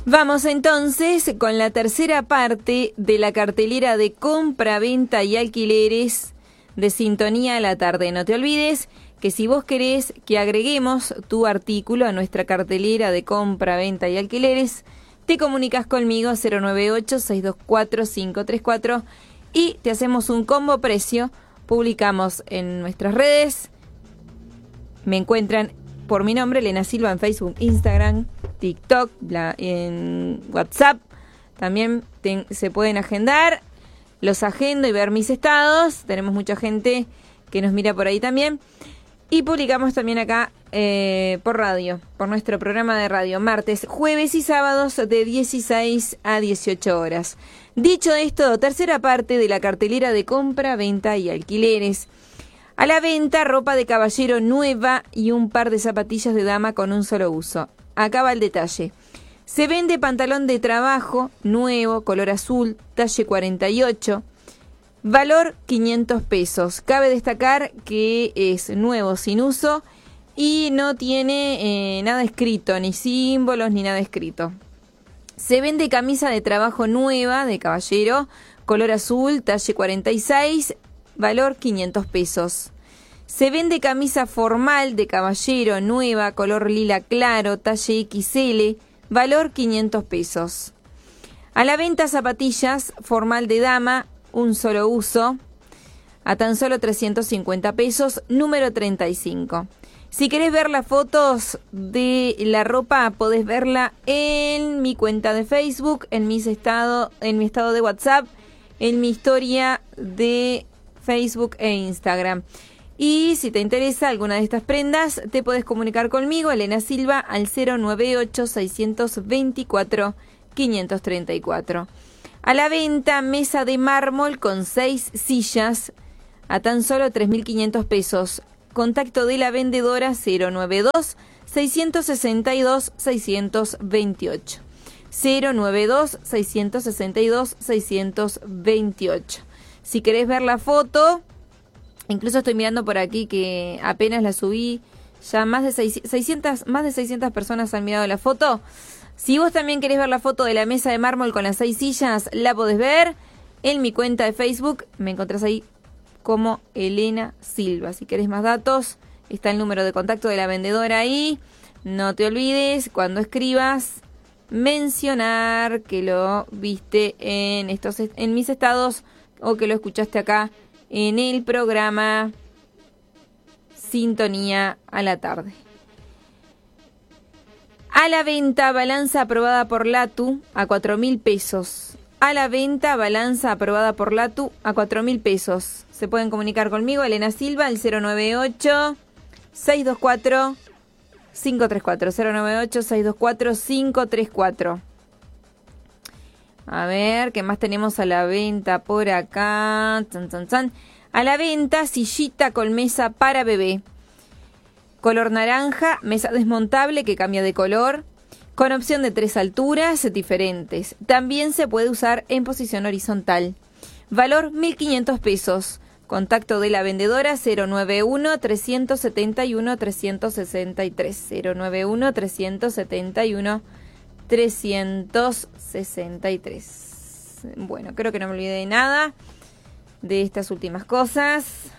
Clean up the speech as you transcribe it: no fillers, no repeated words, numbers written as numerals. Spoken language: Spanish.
Vamos entonces con la tercera parte de la cartelera de compra, venta y alquileres de Sintonía a la Tarde. No te olvides que si vos querés que agreguemos tu artículo a nuestra cartelera de compra, venta y alquileres, te comunicas conmigo 098-624-534 y te hacemos un combo precio. Publicamos en nuestras redes. Me encuentran por mi nombre, Elena Silva, en Facebook, Instagram, TikTok, en WhatsApp. También se pueden agendar. Los agendo y ver mis estados. Tenemos mucha gente que nos mira por ahí también. Y publicamos también acá por radio, por nuestro programa de radio, martes, jueves y sábados de 16 a 18 horas. Dicho esto, tercera parte de la cartelera de compra, venta y alquileres. A la venta, ropa de caballero nueva y un par de zapatillas de dama con un solo uso. Acá va el detalle. Se vende pantalón de trabajo nuevo, color azul, talle 48. Valor 500 pesos. Cabe destacar que es nuevo, sin uso, y no tiene nada escrito, ni símbolos, ni nada escrito. Se vende camisa de trabajo nueva, de caballero, color azul, talle 46, valor 500 pesos. Se vende camisa formal de caballero nueva, color lila claro, talle XL, valor 500 pesos. A la venta zapatillas formal de dama, un solo uso, a tan solo 350 pesos, número 35. Si querés ver las fotos de la ropa, podés verla en mi cuenta de Facebook, en mi estado de WhatsApp, en mi historia de Facebook e Instagram. Y si te interesa alguna de estas prendas, te podés comunicar conmigo, Elena Silva, al 098-624-534. A la venta, mesa de mármol con 6 sillas a tan solo 3.500 pesos. Contacto de la vendedora 092-662-628. 092-662-628. Si querés ver la foto, incluso estoy mirando por aquí que apenas la subí, ya más de 600 personas han mirado la foto. Si vos también querés ver la foto de la mesa de mármol con las 6 sillas, la podés ver en mi cuenta de Facebook. Me encontrás ahí como Elena Silva. Si querés más datos, está el número de contacto de la vendedora ahí. No te olvides, cuando escribas, mencionar que lo viste en mis estados o que lo escuchaste acá en el programa Sintonía a la Tarde. A la venta, balanza aprobada por Latu a 4.000 pesos. A la venta, balanza aprobada por Latu a 4.000 pesos. Se pueden comunicar conmigo, Elena Silva, al 098-624-534. 098-624-534. A ver, ¿qué más tenemos a la venta por acá? A la venta, sillita con mesa para bebé. Color naranja, mesa desmontable que cambia de color, con opción de 3 alturas diferentes. También se puede usar en posición horizontal. Valor 1.500 pesos. Contacto de la vendedora 091-371-363. 091-371-363. Bueno, creo que no me olvidé de nada de estas últimas cosas.